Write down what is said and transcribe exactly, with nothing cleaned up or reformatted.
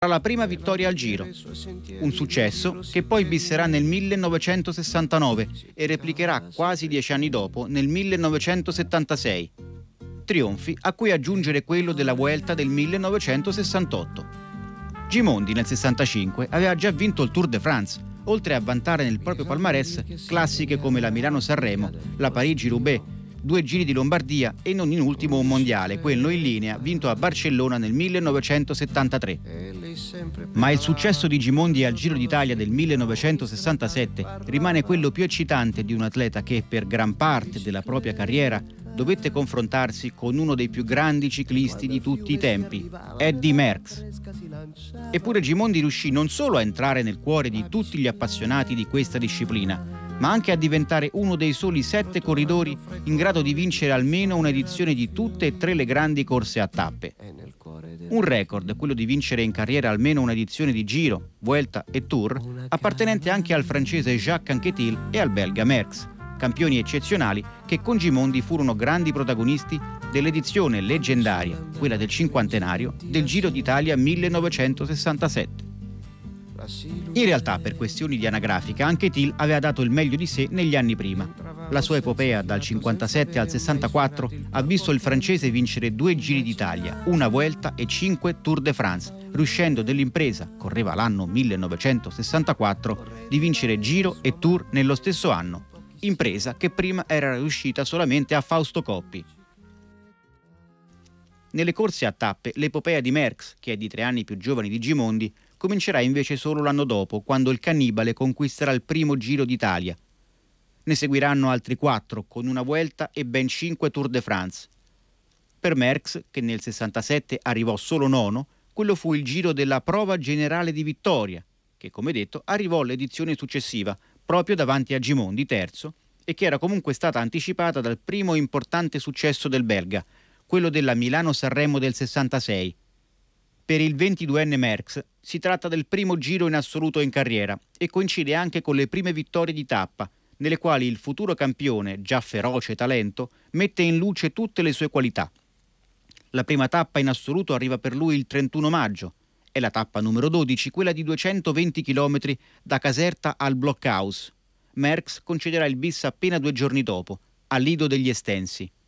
la prima vittoria al Giro, un successo che poi bisserà nel millenovecentosessantanove e replicherà quasi dieci anni dopo nel millenovecentosettantasei. Trionfi a cui aggiungere quello della Vuelta del millenovecentosessantotto. Gimondi nel sessantacinque aveva già vinto il Tour de France, oltre a vantare nel proprio palmarès classiche come la Milano-Sanremo, la Parigi-Roubaix, due Giri di Lombardia e non in ultimo un mondiale, quello in linea, vinto a Barcellona nel millenovecentosettantatré. Ma il successo di Gimondi al Giro d'Italia del millenovecentosessantasette rimane quello più eccitante di un atleta che, per gran parte della propria carriera, dovette confrontarsi con uno dei più grandi ciclisti di tutti i tempi, Eddy Merckx. Eppure Gimondi riuscì non solo a entrare nel cuore di tutti gli appassionati di questa disciplina, ma anche a diventare uno dei soli sette corridori in grado di vincere almeno un'edizione di tutte e tre le grandi corse a tappe. Un record, quello di vincere in carriera almeno un'edizione di Giro, Vuelta e Tour, appartenente anche al francese Jacques Anquetil e al belga Merckx, campioni eccezionali che con Gimondi furono grandi protagonisti dell'edizione leggendaria, quella del cinquantenario, del Giro d'Italia millenovecentosessantasette. In realtà, per questioni di anagrafica, Anquetil aveva dato il meglio di sé negli anni prima. La sua epopea dal cinquantasette al sessantaquattro ha visto il francese vincere due Giri d'Italia, una Vuelta e cinque Tour de France, riuscendo dell'impresa, correva l'anno millenovecentosessantaquattro, di vincere Giro e Tour nello stesso anno, impresa che prima era riuscita solamente a Fausto Coppi. Nelle corse a tappe, l'epopea di Merckx, che è di tre anni più giovane di Gimondi, comincerà invece solo l'anno dopo, quando il cannibale conquisterà il primo Giro d'Italia. Ne seguiranno altri quattro, con una Vuelta e ben cinque Tour de France. Per Merckx, che nel sessantasette arrivò solo nono, quello fu il Giro della Prova Generale di Vittoria, che, come detto, arrivò l'edizione successiva, proprio davanti a Gimondi, terzo, e che era comunque stata anticipata dal primo importante successo del belga, quello della Milano-Sanremo del sessantasei. Per il ventiduenne Merckx si tratta del primo Giro in assoluto in carriera e coincide anche con le prime vittorie di tappa, nelle quali il futuro campione, già feroce talento, mette in luce tutte le sue qualità. La prima tappa in assoluto arriva per lui il trentuno maggio. È la tappa numero dodici, quella di duecentoventi chilometri da Caserta al Blockhaus. Merckx concederà il bis appena due giorni dopo, al Lido degli Estensi.